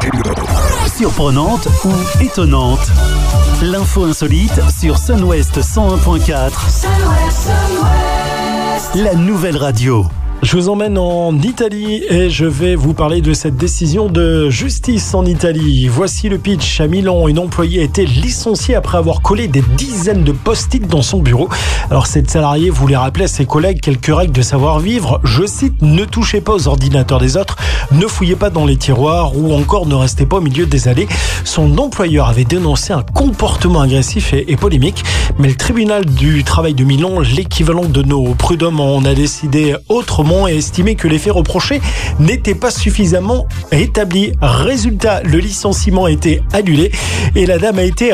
Surprenante ou étonnante, l'info insolite sur Sun West 101.4. La nouvelle radio. Je vous emmène en Italie et je vais vous parler de cette décision de justice en Italie. Voici le pitch. À Milan, une employée a été licenciée après avoir collé des dizaines de post-it dans son bureau. Alors cette salariée voulait rappeler à ses collègues quelques règles de savoir-vivre. Je cite, ne touchez pas aux ordinateurs des autres, ne fouillez pas dans les tiroirs ou encore ne restez pas au milieu des allées. Son employeur avait dénoncé un comportement agressif et polémique, mais le tribunal du travail de Milan, l'équivalent de nos prud'hommes, en a décidé autrement et estimé que les faits reprochés n'étaient pas suffisamment établis. Résultat, le licenciement a été annulé et la dame a été